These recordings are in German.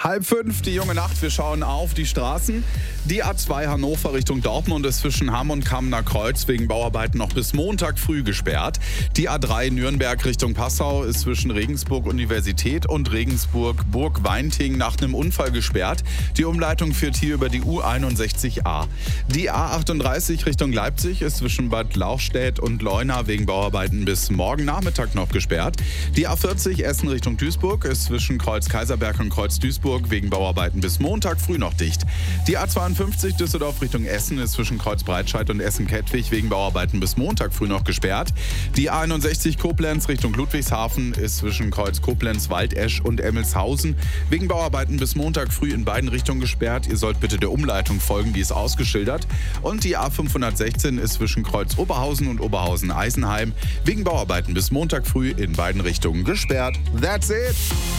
4:30, die junge Nacht. Wir schauen auf die Straßen. Die A2 Hannover Richtung Dortmund ist zwischen Hamm und Kammener Kreuz wegen Bauarbeiten noch bis Montag früh gesperrt. Die A3 Nürnberg Richtung Passau ist zwischen Regensburg Universität und Regensburg Burg-Weinting nach einem Unfall gesperrt. Die Umleitung führt hier über die U61a. Die A38 Richtung Leipzig ist zwischen Bad Lauchstädt und Leuna wegen Bauarbeiten bis morgen Nachmittag noch gesperrt. Die A40 Essen Richtung Duisburg ist zwischen Kreuz Kaiserberg und Kreuz Duisburg wegen Bauarbeiten bis Montag früh noch dicht. Die A52 Düsseldorf Richtung Essen ist zwischen Kreuz Breitscheid und Essen-Kettwig wegen Bauarbeiten bis Montag früh noch gesperrt. Die A61 Koblenz Richtung Ludwigshafen ist zwischen Kreuz Koblenz, Waldesch und Emmelshausen wegen Bauarbeiten bis Montag früh in beiden Richtungen gesperrt. Ihr sollt bitte der Umleitung folgen, die ist ausgeschildert. Und die A516 ist zwischen Kreuz Oberhausen und Oberhausen-Eisenheim wegen Bauarbeiten bis Montag früh in beiden Richtungen gesperrt. That's it!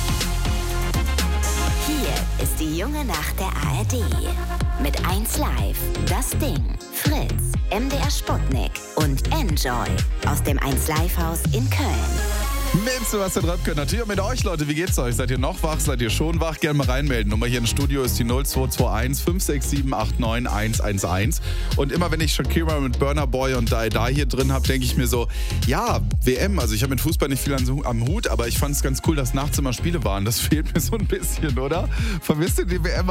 Hier ist die junge Nacht der ARD. Mit 1 Live, Das Ding, Fritz, MDR Sputnik und Enjoy aus dem 1 Live Haus in Köln. Mit Sebastian Röpke, natürlich auch mit euch, Leute. Wie geht's euch? Seid ihr noch wach? Seid ihr schon wach? Gerne mal reinmelden. Nummer hier im Studio ist die 0221 567 89 111. Und immer wenn ich Shakira mit Burna Boy und Die Die hier drin habe, denke ich mir so, ja, WM. Also ich habe mit Fußball nicht viel am Hut, aber ich fand es ganz cool, dass nachts immer Spiele waren. Das fehlt mir so ein bisschen, oder? Vermisst ihr die WM